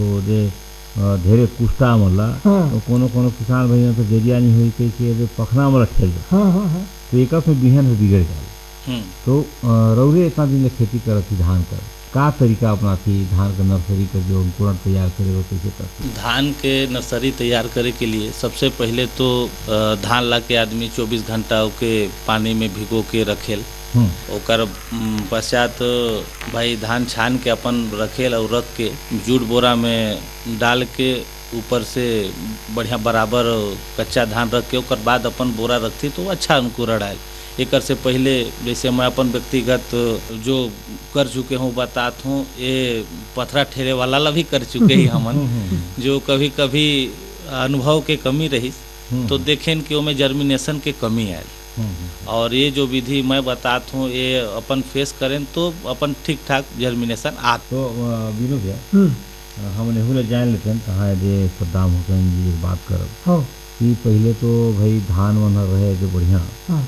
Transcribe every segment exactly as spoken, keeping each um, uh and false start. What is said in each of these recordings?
तो दे अ, ढेरे कुष्टा मला हाँ। तो कोनो कोनो किसान भैया तो जरिया नहीं हुई के कि दे पखना मला ठेल हाँ हाँ हाँ तो एकस में बिहन से बिगड़ गया। हम्म। तो अ, रौरे इतना दिन ले खेती करत थी धान कर का तरीका अपना थी धान का नर्सरी का जो अंकुरण तैयार करे वो कैसे करते? धान के नर्सरी तैयार करे के लिए सबसे पहले तो अ, धान ला के आदमी चौबीस घंटा ओके पानी में भिगो के रखेल। हम्म ओकर म, पश्चात भाई धान छान के अपन रखेल और रख के जूट बोरा में डाल के ऊपर से बढ़िया बराबर कच्चा धान रख के ओकर बाद अपन बोरा रखती तो अच्छा अंकुरण आयल। एक से पहले जैसे मैं अपन व्यक्तिगत जो कर चुके हूँ बातात हूँ, ये पथरा ठेले वाला ला भी कर चुके ही हमन जो कभी कभी अनुभव के कमी रही तो देखें कि उसमें जर्मिनेशन के कमी आयल। और ये जो विधि मैं बताता हूँ ये अपन फेस करें तो अपन ठीक ठाक जर्मिनेशन आ। तो बिनो भैया हमने हुले जान लेते हैं कहाँ जे सद्दाम हुसैन जी बात करब हाँ कि पहले तो भाई धान वन रहे जो बढ़िया हाँ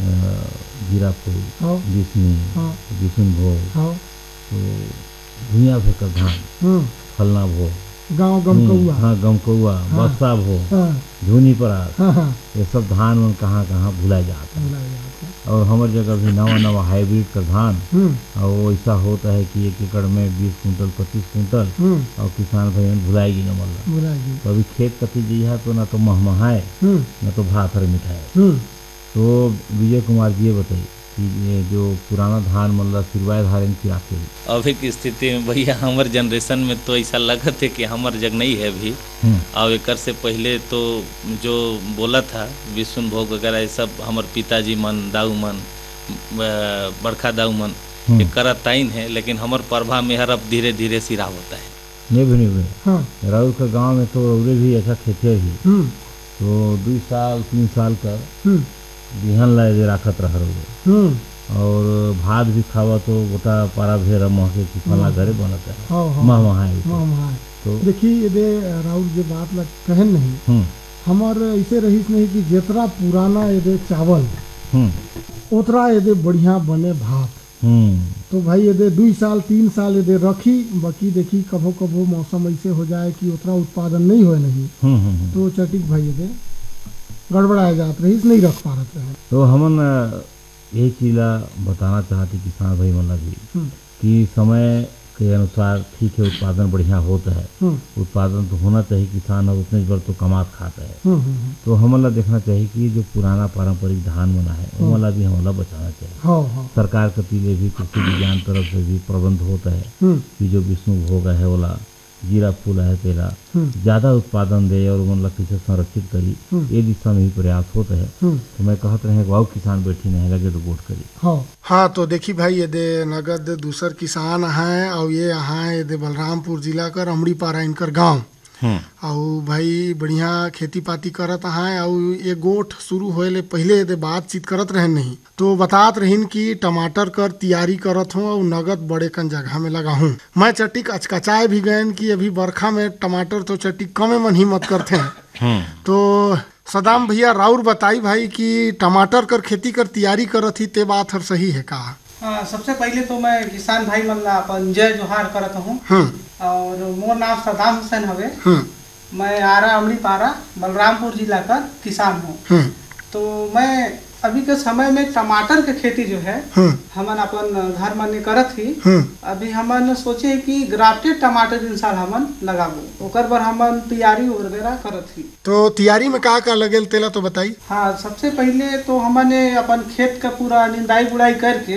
जीरा फूल हाँ बिस्नी हाँ बिसुन भोग हाँ तो भुइया फेंकर धान हम्म फलना भोग गाँव गमकौआ हाँ गमकौआ हाँ। बस्ता भोग हाँ झुनी परास हाँ हाँ ये सब धान मन कहाँ कहाँ भुला जाता है। भुला जाता है। और हमारे जगह भी नवा नवा हाइब्रिड का धान हम्म और वो ऐसा होता है कि एक एकड़ में बीस कुंटल पच्चीस कुंटल हम्म और किसान भाई भुलाएगी न मल्ला भुला जी तो अभी खेत कती जी है तो ना तो महमहाए हम्म न तो भाथर मिठाए। हम्म तो विजय कुमार जी ये बताइए कि ये जो पुराना धान मल्ला सिरवाए धारण की आके अभी की स्थिति में भैया हमारे जनरेशन में तो ऐसा लगत है कि हमार जग नहीं है अभी। और एक से पहले तो जो बोला था विष्णु भोग वगैरह ये सब हमारे पिताजी मन दाऊ मन बड़खा दाऊ मन ये करत ताइन है, लेकिन हमार प्रभा में हर अब धीरे धीरे सिरा होता है। नहीं भी नहीं भी हाँ राउर का गांव में तो रौरे भी ऐसा खेते ही हम्म तो दो साल तीन साल का हम्म बिहन ला जे राखत रह रहे हम्म और भात भी खावा तो गोटा पारा भेरा महके की फला घरे बनता है हाँ हाँ मह महाए हाँ हाँ तो देखिए ये दे राहुल जो बात लग कहन नहीं हम्म हमार ऐसे रहीस नहीं कि जितना पुराना ये दे चावल हम्म उतरा ये दे बढ़िया बने भात हम्म तो भाई ये दे दो साल तीन साल ये दे रखी बाकी देखी कभो कभो मौसम ऐसे हो जाए कि उतना उत्पादन नहीं हो नहीं हम्म हम्म तो चटिक भाई ये दे गड़बड़ाए जात रहीस नहीं रख पा रहे हैं। तो हमन यही चीज़ बताना चाहते किसान भाई मतलब भी हम्म कि समय के अनुसार ठीक है उत्पादन बढ़िया होता है, हम्म उत्पादन तो होना चाहिए, किसान अब उतने बार तो कमात खाता है। हम्म हम्म तो हमला देखना चाहिए कि जो पुराना पारंपरिक धान बना है हमला भी हमला बचाना चाहिए। हाँ हाँ सरकार के तीले भी कृषि विज्ञान तरफ से भी प्रबंध होता है हम्म कि जो विष्णु भोग है वाला जीरा फूल है तेरा हम्म ज्यादा उत्पादन दे और मतलब किसे संरक्षित करी हम्म। ये दिशा में ही प्रयास होता है। हम्म तो मैं कहत रहे वाव किसान बैठी नहीं लगे तो वोट करी। हाँ हाँ तो देखी भाई ये दे नगद दूसर किसान हैं और ये यहाँ ये दे बलरामपुर जिला का रमड़ी पारा इनकर गांव और भाई बढ़िया खेती पाती करत हैं और ये गोठ शुरू होए ले पहले ये दे बातचीत करत रहन नहीं तो बतात रहीन कि टमाटर कर तैयारी करत हूँ और नगद बड़े कन जगह में लगा हूँ। मैं चटिक अचकचाए भी गए कि अभी बरखा में टमाटर तो चटिक कमे मन हिम्मत करते हैं। तो सदाम भैया राउर बताई भाई कि टमाटर कर खेती कर तैयारी करत ही ते बात हर सही है का? हाँ सबसे पहले तो मैं किसान भाई मन ला अपन जय जोहार करत हूँ और मोर नाम सदाम हुसैन हवे। मैं आरा अमड़ी पारा बलरामपुर जिला का किसान हूँ। तो मैं अभी के समय में टमाटर के खेती जो है हमन अपन घर में करत ही अभी हमन सोचे कि ग्राफ्टेड टमाटर इन साल हमन लगाबो ओकर बर हमन तैयारी वगैरह करत ही। तो तैयारी में का का लगेल तेला तो बताई। हाँ सबसे पहले तो हमने अपन खेत का पूरा निंदाई बुड़ाई करके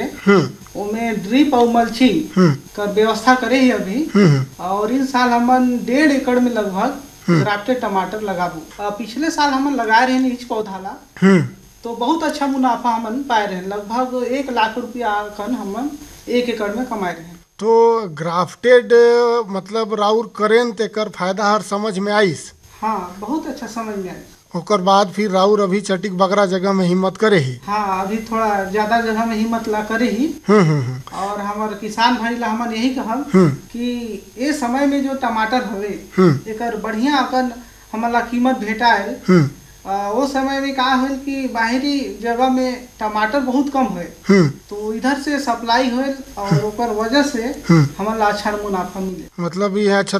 उमें ड्रिप और मल्चिंग का व्यवस्था करे ही अभी और इस साल हमन डेढ़ एकड़ में लगभग ग्राफ्टेड टमाटर लगाबो। पिछले साल हमन लगाए रहे नीच पौधा ला तो बहुत अच्छा मुनाफा हमन पाए रहे, लगभग एक लाख रुपया कन हमन एक एकड़ में कमाए रहे। तो ग्राफ्टेड मतलब राउर करें तेकर फायदा हर समझ में आईस। हाँ बहुत अच्छा समझ में आई। ओकर बाद फिर राउर अभी चटिक बगरा जगह में हिम्मत करे ही। हाँ अभी थोड़ा ज्यादा जगह में हिम्मत ला करे ही और हमारे किसान भाई ला हमन यही कहब कि ये समय में जो टमाटर हवे एकर बढ़िया अकन हमन ला कीमत भेटाए। वो समय में का है कि बाहरी जगह में टमाटर बहुत कम है तो इधर से सप्लाई हो और ओकर वजह से हमन ला अच्छा मुनाफा मिले। मतलब ये अच्छा